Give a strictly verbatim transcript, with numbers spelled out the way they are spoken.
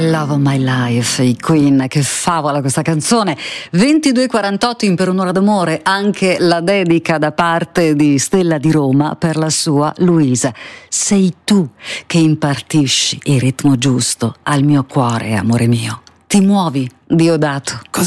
Love of My Life, i Queen, che favola questa canzone. Ventidue e quarantotto in Per un'ora d'amore, anche la dedica da parte di Stella di Roma per la sua Luisa. Sei tu che impartisci il ritmo giusto al mio cuore, amore mio. Ti muovi, Diodato. Cosa